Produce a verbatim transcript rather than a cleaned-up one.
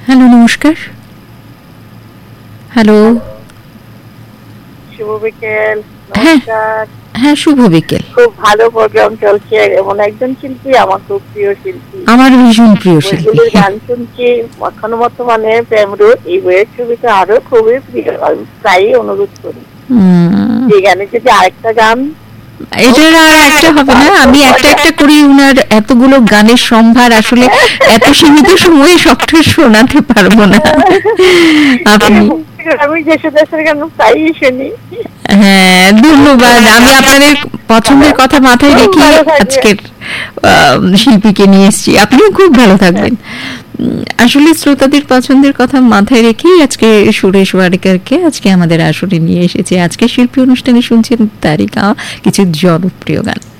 Hello, নমস্কার। Hello. শুভ বিকেল। হ্যাঁ, নমস্কার। হ্যাঁ, শুভ বিকেল। খুব ভালো প্রোগ্রাম চলছে। এমন একজন শিল্পী, আমার খুব প্রিয় শিল্পী। আমার ভীষণ প্রিয় শিল্পী। বইগুলির গান শুনছি। এখনো বর্তমানে প্রেমরুট এই বইয়ের ছবিটা আরো খুবই প্রিয়। আমি প্রায়ই অনুরোধ করি উম, এই গানে যদি আরেকটা গান। এটার আর একটা হবে না। আমি একটা একটা করি। উনার এতগুলো গানের সম্ভার, আসলে এত সীমিত সময়ে সবটা শোনাতে পারবো না। আপনি আমি দেশে গান প্রায়ই শুনি। হ্যাঁ, ধন্যবাদ। আমি আপনাদের পছন্দের কথা মাথায় খুব রেখে ভালো থাকবে। আজকের আহ, শিল্পীকে নিয়ে এসেছি। আপনিও খুব ভালো থাকবেন। উম, আসলে শ্রোতাদের পছন্দের কথা মাথায় রেখেই আজকে সুরেশ ওয়াডেকারকে আজকে আমাদের আসরে নিয়ে এসেছি। আজকে শিল্পী অনুষ্ঠানে শুনছেন তারই গাওয়া কিছু জনপ্রিয় গান।